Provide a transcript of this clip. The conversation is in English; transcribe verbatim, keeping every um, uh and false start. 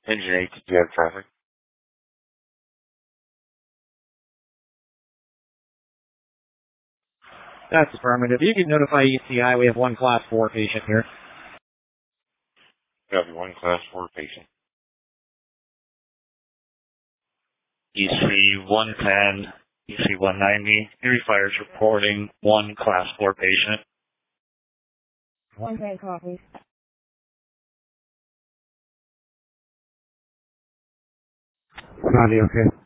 Engine eight, did you have traffic? That's affirmative. You can notify E C I. We have one class four patient here. Copy, one class four patient. E C one ten, E C one ninety, Erie Fire's reporting one class four patient. one ten copy. Copy, okay.